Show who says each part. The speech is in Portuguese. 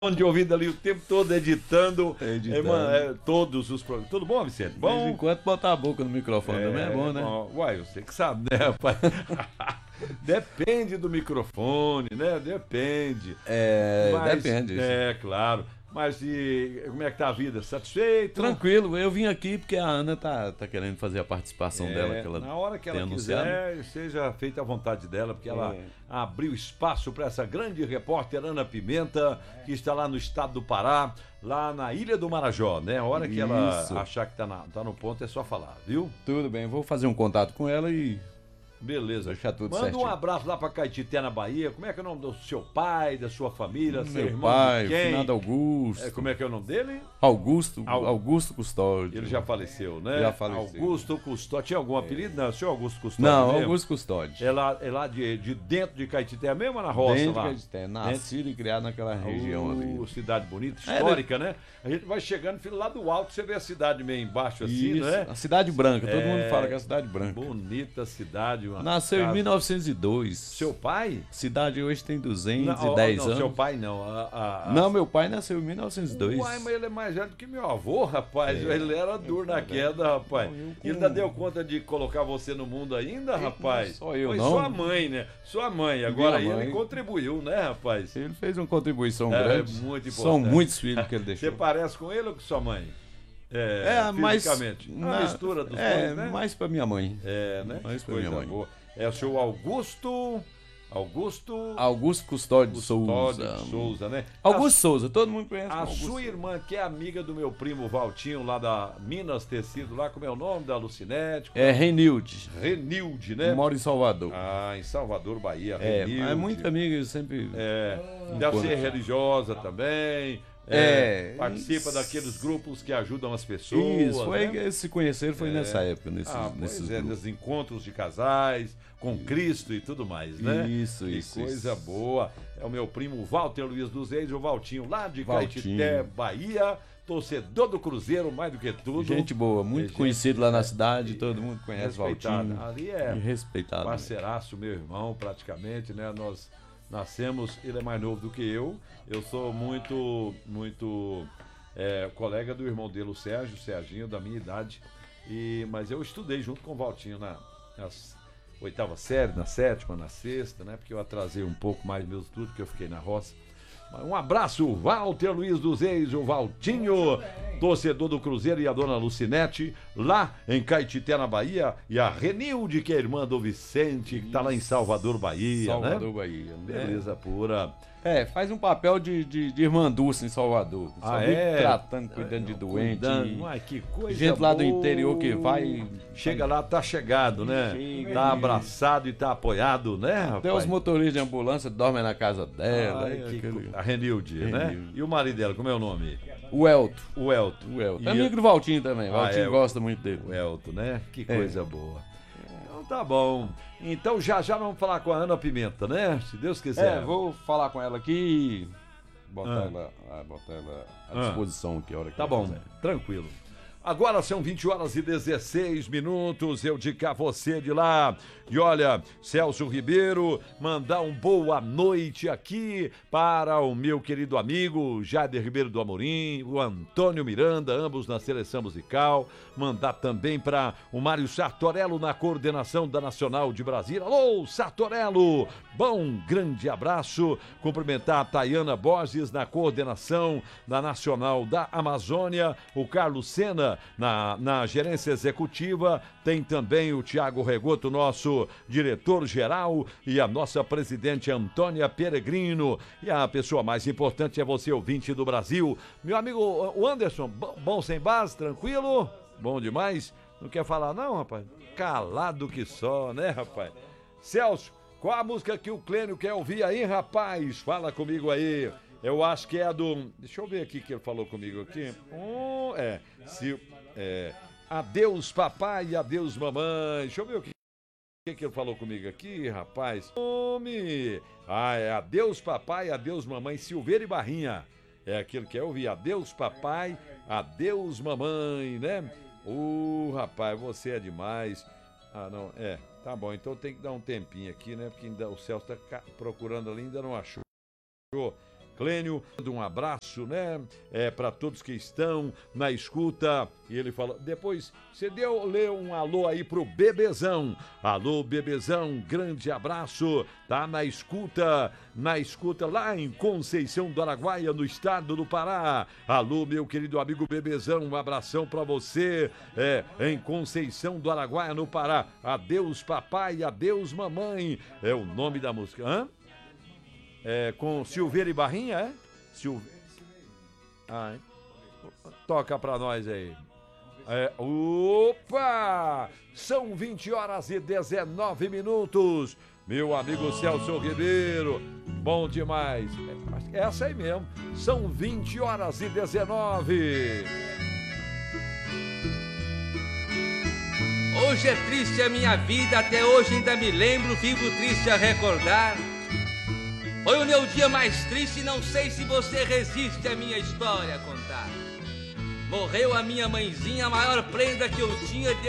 Speaker 1: de ouvido ali o tempo todo editando,
Speaker 2: Editando.
Speaker 1: todos os programas. Tudo bom, Vicente?
Speaker 2: De
Speaker 1: Bom?
Speaker 2: vez em quando botar a boca no microfone também é bom, né?
Speaker 1: Uai, você que sabe, né, rapaz? Depende do microfone, né? Depende.
Speaker 2: Depende.
Speaker 1: Claro. Mas e como é que tá a vida? Satisfeito?
Speaker 2: Tranquilo, eu vim aqui porque a Ana tá querendo fazer a participação dela, que ela
Speaker 1: na hora que ela
Speaker 2: tem
Speaker 1: quiser, seja feita a vontade dela, porque ela abriu espaço para essa grande repórter Ana Pimenta, que está lá no estado do Pará, lá na Ilha do Marajó, né? A hora que ela achar que tá no ponto é só falar, viu?
Speaker 2: Tudo bem, vou fazer um contato com ela e
Speaker 1: beleza.
Speaker 2: deixar tudo
Speaker 1: Manda
Speaker 2: certinho.
Speaker 1: um abraço lá pra Caetité, na Bahia. Como é que é o nome do seu pai, da sua família, seu
Speaker 2: Meu
Speaker 1: irmão
Speaker 2: pai,
Speaker 1: de quem?
Speaker 2: finado Augusto.
Speaker 1: Como é que é o nome dele?
Speaker 2: Augusto Custódio.
Speaker 1: Ele já faleceu, né?
Speaker 2: Já faleceu.
Speaker 1: Augusto Custódio. Tinha algum apelido? Não, senhor Augusto Custódio
Speaker 2: Não,
Speaker 1: mesmo?
Speaker 2: Augusto Custódio.
Speaker 1: É lá de dentro de Caetité mesmo ou na roça
Speaker 2: Dentro
Speaker 1: lá?
Speaker 2: de Caetité, nascido e criado naquela região ali.
Speaker 1: Cidade bonita, histórica, né? A gente vai chegando, filho, lá do alto, você vê a cidade meio embaixo assim,
Speaker 2: Isso,
Speaker 1: né?
Speaker 2: a Cidade Branca, todo mundo fala que é a Cidade Branca.
Speaker 1: Bonita cidade.
Speaker 2: Nasceu em 1902.
Speaker 1: Seu pai?
Speaker 2: Cidade hoje tem 210 anos.
Speaker 1: Seu pai não.
Speaker 2: Não, meu pai nasceu em 1902.
Speaker 1: Uai, mas ele é mais velho do que meu avô, rapaz. Ele era duro na queda, rapaz. E ele ainda deu conta de colocar você no mundo ainda, rapaz?
Speaker 2: Só eu,
Speaker 1: foi
Speaker 2: não.
Speaker 1: sua mãe, né? Sua mãe. Agora
Speaker 2: Minha
Speaker 1: ele
Speaker 2: mãe.
Speaker 1: contribuiu, né, rapaz?
Speaker 2: Ele fez uma contribuição grande.
Speaker 1: Muito importante.
Speaker 2: São muitos filhos que ele deixou.
Speaker 1: Você parece com ele ou com sua mãe?
Speaker 2: Mais
Speaker 1: fisicamente. Uma mistura dos dois, né?
Speaker 2: mais pra minha mãe.
Speaker 1: Né?
Speaker 2: Mais pra
Speaker 1: Coisa
Speaker 2: minha mãe.
Speaker 1: boa. É o seu Augusto
Speaker 2: Custódio de
Speaker 1: Souza, né?
Speaker 2: Augusto Souza, todo mundo conhece.
Speaker 1: A sua irmã, que é amiga do meu primo Valtinho, lá da Minas Tecido, lá, como é o nome da Lucinete?
Speaker 2: É Renilde.
Speaker 1: Renilde, né?
Speaker 2: Mora em Salvador.
Speaker 1: Em Salvador, Bahia,
Speaker 2: Renilde.
Speaker 1: Renilde.
Speaker 2: É muito amiga, eu sempre...
Speaker 1: Deve ser religiosa também. Participa daqueles grupos que ajudam as pessoas.
Speaker 2: Isso, se conheceram foi nessa época, nesses grupos.
Speaker 1: Nos encontros de casais, com Cristo e tudo mais, né?
Speaker 2: Isso.
Speaker 1: Coisa boa. É o meu primo Walter Luiz dos Reis, o Valtinho, lá de Caetité, Bahia, torcedor do Cruzeiro, mais do que tudo.
Speaker 2: Gente boa, muito conhecido lá na cidade, todo mundo conhece o Valtinho.
Speaker 1: Ali
Speaker 2: respeitado.
Speaker 1: Parceiraço, meu irmão, praticamente, né? Nós nascemos, ele é mais novo do que eu sou muito colega do irmão dele, o Serginho, da minha idade, mas eu estudei junto com o Valtinho nas 8ª série, na 7ª, na 6ª, né, porque eu atrasei um pouco mais meus estudos, porque eu fiquei na roça. Um abraço, Walter Luiz dos Reis, o Valtinho, torcedor do Cruzeiro, e a dona Lucinete, lá em Caetité, na Bahia, e a Renilde, que é irmã do Vicente, que está lá em Salvador, Bahia,
Speaker 2: Bahia.
Speaker 1: Beleza pura.
Speaker 2: Faz um papel de irmã Dulce em Salvador. Tratando, cuidando de doente.
Speaker 1: Que coisa
Speaker 2: gente lá do
Speaker 1: boa.
Speaker 2: interior que vai...
Speaker 1: Chega lá, tá chegado, né? Tá abraçado e tá apoiado, né, rapaz?
Speaker 2: Até os motoristas de ambulância dormem na casa dela.
Speaker 1: A Renilde, né? E o marido dela, como é o nome?
Speaker 2: O Elto.
Speaker 1: O Elto.
Speaker 2: É amigo do Valtinho também. O Valtinho gosta muito dele.
Speaker 1: O Elto, né? Que coisa boa. Então tá bom. Então já vamos falar com a Ana Pimenta, né? Se Deus quiser.
Speaker 2: Vou falar com ela aqui e botar ela à disposição aqui a hora que
Speaker 1: tá bom, tranquilo. Agora são 20h16, eu digo a você de lá. E olha, Celso Ribeiro, mandar um boa noite aqui para o meu querido amigo Jader Ribeiro do Amorim, o Antônio Miranda, ambos na seleção musical. Mandar também para o Mário Sartorello na coordenação da Nacional de Brasília. Alô, Sartorello! Bom, grande abraço. Cumprimentar a Tayana Borges na coordenação da Nacional da Amazônia, o Carlos Sena na gerência executiva, tem também o Tiago Regoto, nosso diretor-geral, e a nossa presidente Antônia Peregrino. E a pessoa mais importante é você, ouvinte do Brasil. Meu amigo o Anderson, bom sem base, tranquilo? Bom demais? Não quer falar não, rapaz? Calado que só, né, rapaz? Celso, qual a música que o Clênio quer ouvir aí, rapaz? Fala comigo aí. Eu acho que é a do... Deixa eu ver aqui que ele falou comigo aqui. Adeus papai, adeus mamãe. Deixa eu ver o que ele falou comigo aqui, rapaz. Homem! É adeus papai, adeus mamãe, Silveira e Barrinha. É aquilo que eu ouvi. Adeus papai, adeus mamãe, né? Rapaz, você é demais. Não, tá bom, então tem que dar um tempinho aqui, né? Porque ainda o Celso tá procurando ali, ainda não achou. Clênio. Um abraço, né? Para todos que estão na escuta. E ele falou, depois você lê um alô aí pro Bebezão. Alô, Bebezão, grande abraço. Tá na escuta lá em Conceição do Araguaia, no estado do Pará. Alô, meu querido amigo Bebezão, um abração pra você, em Conceição do Araguaia, no Pará. Adeus, papai, adeus, mamãe. É o nome da música. Hã? Com Silveira e Barrinha, toca pra nós aí. Opa! São 20h19. Meu amigo Celso Ribeiro, bom demais. Essa aí mesmo. São 20h19.
Speaker 3: Hoje é triste a minha vida, até hoje ainda me lembro, vivo triste a recordar. Foi o meu dia mais triste, não sei se você resiste a minha história a contar. Morreu a minha mãezinha, a maior prenda que eu tinha,